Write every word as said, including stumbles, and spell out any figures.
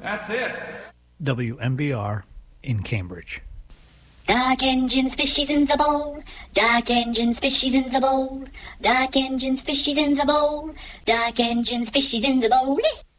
That's it. W M B R in Cambridge. Dark engines, fishies in the bowl. Dark engines, fishies in the bowl. Dark engines, fishies in the bowl. Dark engines, fishies in the bowl.